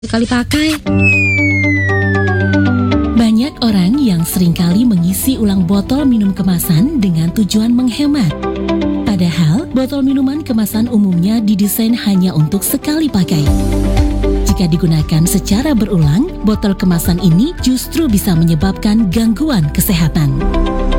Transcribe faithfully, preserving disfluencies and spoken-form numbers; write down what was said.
sekali pakai. Banyak orang yang seringkali mengisi ulang botol minum kemasan dengan tujuan menghemat. Padahal, botol minuman kemasan umumnya didesain hanya untuk sekali pakai. Jika digunakan secara berulang, botol kemasan ini justru bisa menyebabkan gangguan kesehatan.